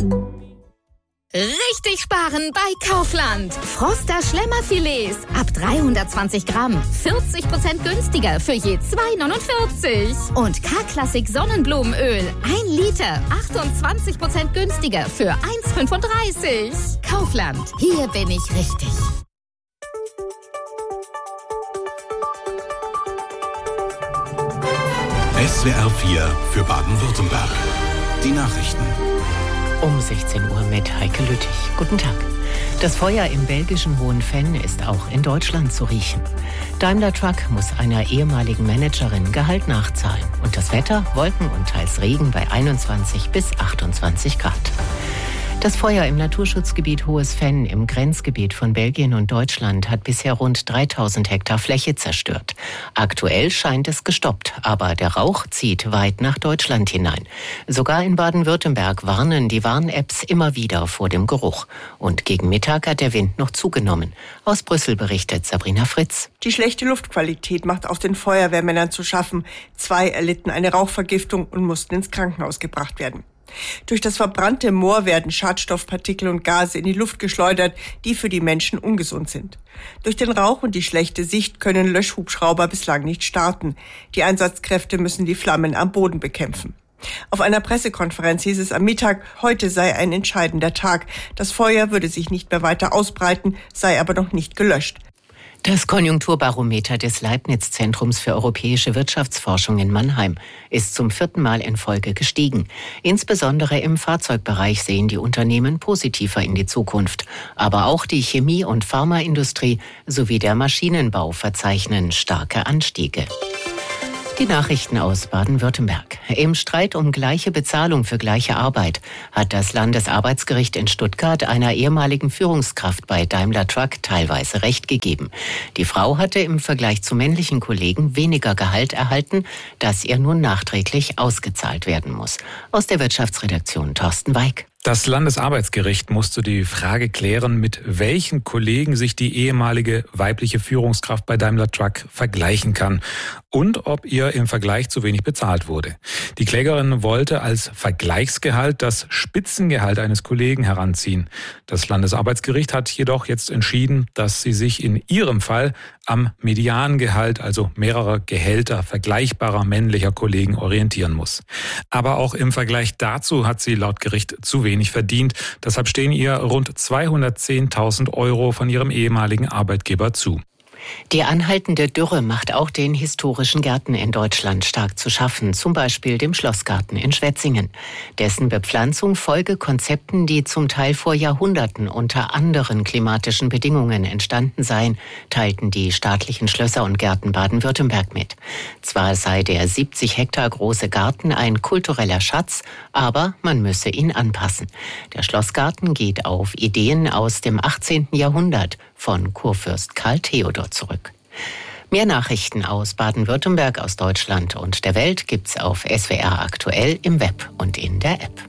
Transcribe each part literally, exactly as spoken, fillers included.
Richtig sparen bei Kaufland. Froster Schlemmerfilets ab dreihundertzwanzig Gramm. vierzig Prozent günstiger für je zwei neunundvierzig. Und K-Klassik Sonnenblumenöl. ein Liter. achtundzwanzig Prozent günstiger für eins fünfunddreißig. Kaufland. Hier bin ich richtig. S W R vier für Baden-Württemberg. Die Nachrichten. Um sechzehn Uhr mit Heike Lüttich. Guten Tag. Das Feuer im belgischen Hohenfenn ist auch in Deutschland zu riechen. Daimler Truck muss einer ehemaligen Managerin Gehalt nachzahlen. Und das Wetter, Wolken und teils Regen bei einundzwanzig bis achtundzwanzig Grad. Das Feuer im Naturschutzgebiet Hohes Fenn im Grenzgebiet von Belgien und Deutschland hat bisher rund dreitausend Hektar Fläche zerstört. Aktuell scheint es gestoppt, aber der Rauch zieht weit nach Deutschland hinein. Sogar in Baden-Württemberg warnen die Warn-Apps immer wieder vor dem Geruch. Und gegen Mittag hat der Wind noch zugenommen. Aus Brüssel berichtet Sabrina Fritz. Die schlechte Luftqualität macht auch den Feuerwehrmännern zu schaffen. Zwei erlitten eine Rauchvergiftung und mussten ins Krankenhaus gebracht werden. Durch das verbrannte Moor werden Schadstoffpartikel und Gase in die Luft geschleudert, die für die Menschen ungesund sind. Durch den Rauch und die schlechte Sicht können Löschhubschrauber bislang nicht starten. Die Einsatzkräfte müssen die Flammen am Boden bekämpfen. Auf einer Pressekonferenz hieß es am Mittag, heute sei ein entscheidender Tag. Das Feuer würde sich nicht mehr weiter ausbreiten, sei aber noch nicht gelöscht. Das Konjunkturbarometer des Leibniz-Zentrums für europäische Wirtschaftsforschung in Mannheim ist zum vierten Mal in Folge gestiegen. Insbesondere im Fahrzeugbereich sehen die Unternehmen positiver in die Zukunft. Aber auch die Chemie- und Pharmaindustrie sowie der Maschinenbau verzeichnen starke Anstiege. Die Nachrichten aus Baden-Württemberg. Im Streit um gleiche Bezahlung für gleiche Arbeit hat das Landesarbeitsgericht in Stuttgart einer ehemaligen Führungskraft bei Daimler Truck teilweise Recht gegeben. Die Frau hatte im Vergleich zu männlichen Kollegen weniger Gehalt erhalten, das ihr nun nachträglich ausgezahlt werden muss. Aus der Wirtschaftsredaktion Thorsten Weig. Das Landesarbeitsgericht musste die Frage klären, mit welchen Kollegen sich die ehemalige weibliche Führungskraft bei Daimler Truck vergleichen kann und ob ihr im Vergleich zu wenig bezahlt wurde. Die Klägerin wollte als Vergleichsgehalt das Spitzengehalt eines Kollegen heranziehen. Das Landesarbeitsgericht hat jedoch jetzt entschieden, dass sie sich in ihrem Fall am Mediangehalt, also mehrerer Gehälter vergleichbarer männlicher Kollegen, orientieren muss. Aber auch im Vergleich dazu hat sie laut Gericht zu wenig verdient. Deshalb stehen ihr rund zweihundertzehntausend Euro von ihrem ehemaligen Arbeitgeber zu. Die anhaltende Dürre macht auch den historischen Gärten in Deutschland stark zu schaffen, zum Beispiel dem Schlossgarten in Schwetzingen. Dessen Bepflanzung folge Konzepten, die zum Teil vor Jahrhunderten unter anderen klimatischen Bedingungen entstanden seien, teilten die staatlichen Schlösser und Gärten Baden-Württemberg mit. Zwar sei der siebzig Hektar große Garten ein kultureller Schatz, aber man müsse ihn anpassen. Der Schlossgarten geht auf Ideen aus dem achtzehnten Jahrhundert von Kurfürst Karl Theodor zurück. Mehr Nachrichten aus Baden-Württemberg, aus Deutschland und der Welt gibt's auf S W R aktuell im Web und in der App.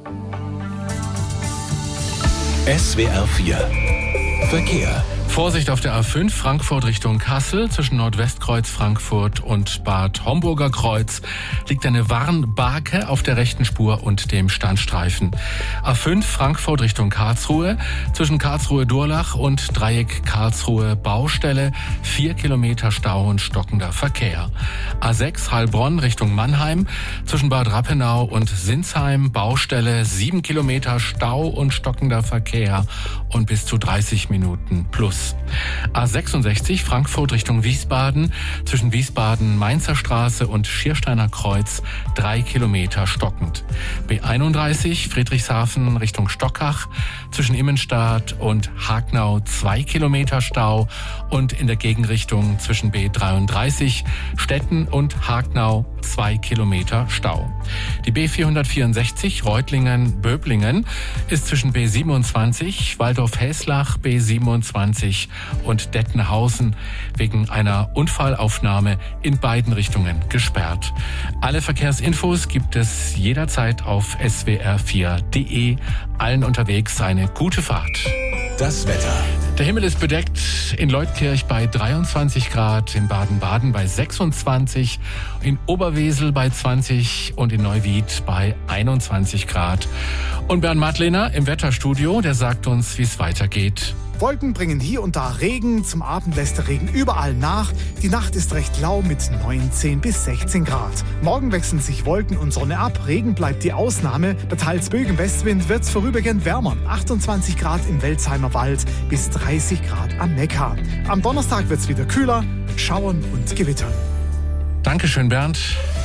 S W R vier Verkehr. Vorsicht auf der A fünf Frankfurt Richtung Kassel. Zwischen Nordwestkreuz Frankfurt und Bad Homburger Kreuz liegt eine Warnbarke auf der rechten Spur und dem Standstreifen. A fünf Frankfurt Richtung Karlsruhe. Zwischen Karlsruhe-Durlach und Dreieck Karlsruhe Baustelle. Vier Kilometer Stau und stockender Verkehr. A sechs Heilbronn Richtung Mannheim. Zwischen Bad Rappenau und Sinsheim Baustelle. Sieben Kilometer Stau und stockender Verkehr und bis zu dreißig Minuten plus. A sechsundsechzig Frankfurt Richtung Wiesbaden, zwischen Wiesbaden-Mainzer Straße und Schiersteiner Kreuz drei Kilometer stockend. B einunddreißig Friedrichshafen Richtung Stockach, zwischen Immenstadt und Hagnau zwei Kilometer Stau und in der Gegenrichtung zwischen B dreiunddreißig Stetten und Hagnau zwei Kilometer Stau. Die B vierhundertvierundsechzig Reutlingen-Böblingen ist zwischen B siebenundzwanzig Waldorf-Häslach, B siebenundzwanzig und Dettenhausen wegen einer Unfallaufnahme in beiden Richtungen gesperrt. Alle Verkehrsinfos gibt es jederzeit auf S W R vier Punkt de. Allen unterwegs eine gute Fahrt. Das Wetter. Der Himmel ist bedeckt, in Leutkirch bei dreiundzwanzig Grad, in Baden-Baden bei sechsundzwanzig, in Oberwesel bei zwanzig und in Neuwied bei einundzwanzig Grad. Und Bernd Madlener im Wetterstudio, der sagt uns, wie es weitergeht. Wolken bringen hier und da Regen, zum Abend lässt der Regen überall nach. Die Nacht ist recht lau mit neunzehn bis sechzehn Grad. Morgen wechseln sich Wolken und Sonne ab, Regen bleibt die Ausnahme. Bei teils böigem Westwind wird es vorübergehend wärmer. achtundzwanzig Grad im Welzheimer Wald bis dreißig Grad am Neckar. Am Donnerstag wird es wieder kühler, Schauern und Gewittern. Dankeschön, Bernd.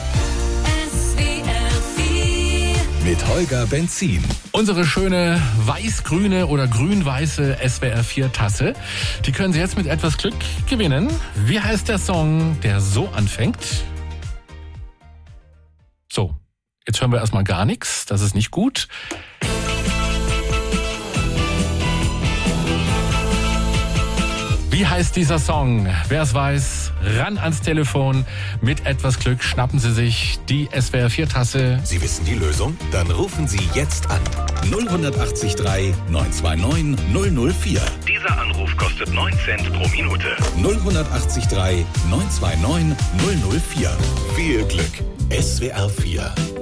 Mit Holger Benzin. Unsere schöne weiß-grüne oder grün-weiße S W R vier Tasse, die können Sie jetzt mit etwas Glück gewinnen. Wie heißt der Song, der so anfängt? So, jetzt hören wir erstmal gar nichts, das ist nicht gut. Wie heißt dieser Song? Wer es weiß, ran ans Telefon. Mit etwas Glück schnappen Sie sich die S W R vier Tasse. Sie wissen die Lösung? Dann rufen Sie jetzt an. null acht drei neun zwei neun null null vier. Dieser Anruf kostet neun Cent pro Minute. null acht drei neun zwei neun null null vier. Viel Glück. S W R vier.